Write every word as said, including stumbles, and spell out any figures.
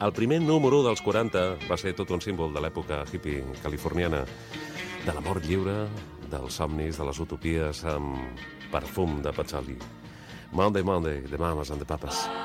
El primer número dels quaranta va ser tot un símbol de l'època hippie californiana, de l'amor lliure, dels somnis, de les utopies, amb perfum de patxoli. Monday, Monday, de Mamas and the Papas.